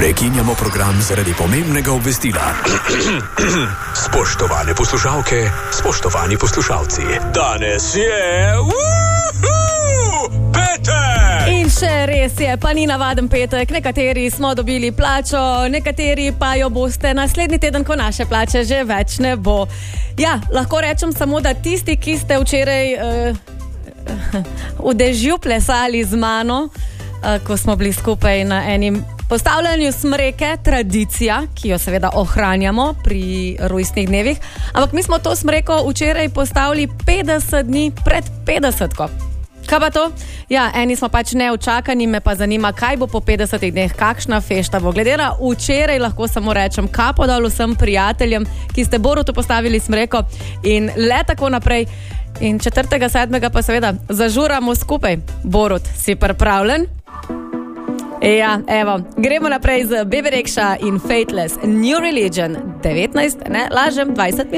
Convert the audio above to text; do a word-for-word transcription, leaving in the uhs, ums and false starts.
Prekinjamo program zaradi pomembnega obvestila. Spoštovane poslušalke, spoštovani poslušalci, danes je uhu, petek! In še res je, pa ni navaden petek. Nekateri smo dobili plačo, nekateri pa jo boste naslednji teden, ko naše plače že več ne bo. Ja, lahko rečem samo, da tisti, ki ste včeraj uh, v dežju plesali z mano, uh, ko smo bili skupaj na enim postavljanju smreke, tradicija, ki jo seveda ohranjamo pri rojstnih dnevih, ampak mi smo to smreko včeraj postavili petdeset dni pred petdesetko. Kaj pa to? Ja, eni smo pač neučakani, me pa zanima, kaj bo po petdesetih dneh, kakšna fešta bo. Glede na včeraj lahko samo rečem kapo dol vsem prijateljem, ki ste Borutu postavili smreko in le tako naprej. In četrtega sedmega pa seveda zažuramo skupaj. Borut, si pripravljen? Ja, evo, gremo naprej z Bebe Rexha in Fateless, New Religion, devetnajst, ne, lažem, dvajset minut.